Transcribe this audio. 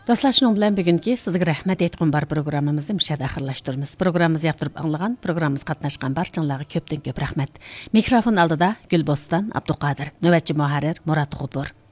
Dostlar, şunun bilan bugungi sizga rahmat aytqum bar programmamizni müşahada axirlashtiramiz. Programmamizni yoqtirib anglagan, programmamizga qatnashgan barchanglarga ko'pdan ko'p rahmat. Mikrofon oldida Gulboston Abduqodir, navbatchi muharrir Murat G'ubur.